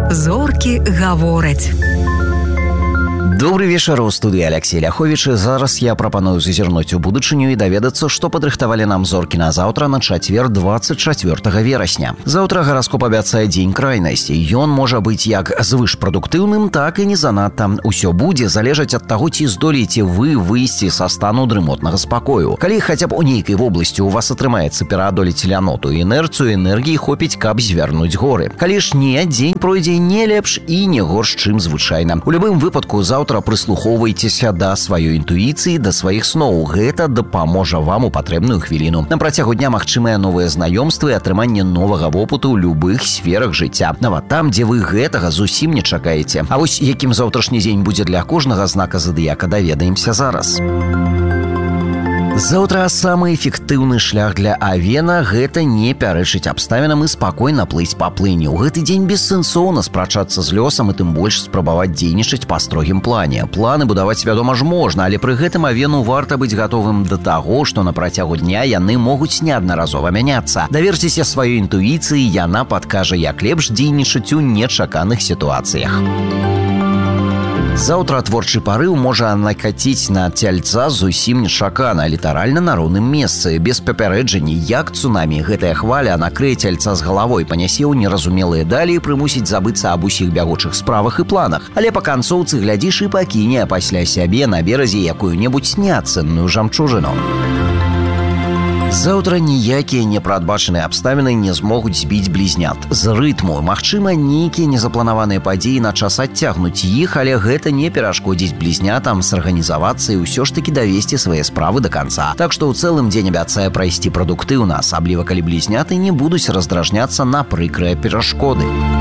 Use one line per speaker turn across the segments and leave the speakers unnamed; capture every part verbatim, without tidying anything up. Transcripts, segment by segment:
Зоркі гавораць.
Добрый вечер, у студии Алексей Ляхович. Зараз я прапаную зазірнуць у будучыню і даведацца, што падрыхтавалі нам зоркі на заўтра, на чацвер двадцать четвёртого верасня. Заўтра гараскоп абяцае дзень крайнасці. Ён можа быць як звышпрадуктыўным, так і не занадта. Усё будзе залежаць ад таго, ці здолееце вы выйсці са стану дрымотнага спакою. Калі хаця б у нейкай вобласці у вас атрымаецца пераадолець ляноту і інерцыю, энергіі хопіць, каб звярнуць горы. Калі ж не, дзень пройдзе не лепш і не горш, чым звычайна. У любым выпадку заўтра прыслухоўвайцеся да сваёй інтуіцыі, да сваіх сноў. Гэта дапаможа вам у патрэбную хвіліну. На працягу дня магчымыя новыя знаёмствы і атрыманне новага вопыту ў любых сферах жыцця. Нават там, дзе вы гэтага зусім не чакаеце. А вось якім заўтрашні дзень будзе для кожнага знака задыяка, даведаемся зараз. Заўтра самы эфектыўны шлях для авена – гэта не пярэчыць абставінам і спакойна плыць па плыні. У гэты дзень бессэнсоўна спрачацца з лёсам і тым больш спрабаваць дзейнічаць па строгім плане. Планы будаваць, вядома ж, можна, але пры гэтым авену варта быць гатовым да таго, што на працягу дня яны могуць неаднаразова мяняцца. Даверцеся сваёй інтуіцыі, яна падкажа, як лепш дзейнічаць у нечаканых сітуацыях. Заўтра творчы парыў можа накаціць на цяльца зусім нечакана, літаральна на роўным месцы, без папярэджання, як цунамі. Гэтая хваля накрые цяльца з галавой, панясе ў неразумелыя далі і прымусіць забыцца аб усіх бягучых справах і планах. Але па канцоўцы глядзіш і пакіне пасля сябе на беразе якую-небудзь неацэнную жамчужыну. Заўтра ніякія непрадбачаныя абставіны не змогуць збіць блізнят з рытму. Магчыма, нейкія незапланаваныя падзеі на час адцягнуць іх, але гэта не перашкодзіць блізнятам сарганізавацца і ўсё ж такі давесці свае справы да канца. Так што ў цэлым дзень абяцае прайсці прадуктыўна, асабліва калі блізняты не будуць раздражняцца на прыкрыя перашкоды.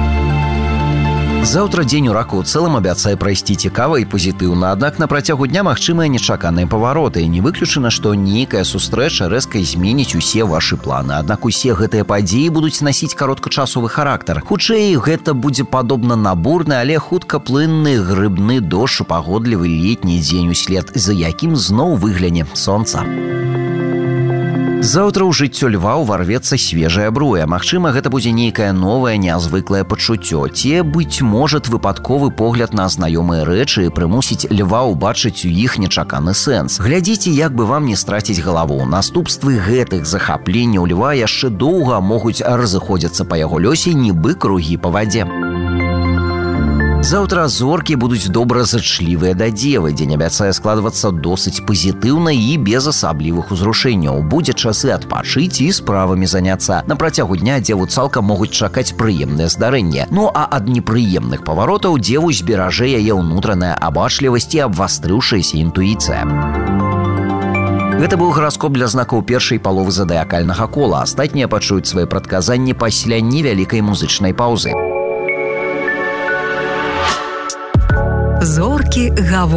Заўтра дзень у раку ў цэлым абяцае прайсці цікава і пазітыўна, аднак на працягу дня магчымыя нечаканыя павароты. Не выключана, што нейкая сустрэча рэзка зменіць усе вашы планы. Аднак усе гэтыя падзеі будуць насіць кароткачасовы характар. Хутчэй, гэта будзе падобна на бурны, але хуткаплынны грыбны дождж у пагодлівы летні дзень услед, за якім зноў выгляне сонца. Заўтра ў жыццё льва ўварвецца свежая бруя. Магчыма, гэта будзе нейкае новае, нязвыклае пачуццё. Ці, быць можа, выпадковы погляд на знаёмыя рэчы прымусіць льва ўбачыць у іх нечаканы сэнс. Глядзіце, як бы вам не страціць галаву. Наступствы гэтых захапленняў льва яшчэ доўга могуць разыходзіцца па яго лёсе, нібы кругі па вадзе. Заўтра зоркі будуць добра зачлівыя да дзевы. Дзень абяцае складвацца досыць пазітыўна і без асаблівых узрушэнняў. Будзе часы адпачыць і справамі заняцца. На працягу дня дзеву цалкам могуць чакаць прыемныя здарэнні. Ну а ад непрыемных паваротаў дзеву зберажэ яе ўнутраная абачлівасць і абвастрыўшаяся інтуіцыя. Гэта быў гараскоп для знакаў першай паловы задыякальнага кола. Астатнія пачуюць свае прадказанні пасля невялікай музычнай паўзы.
Зоркі гавораць.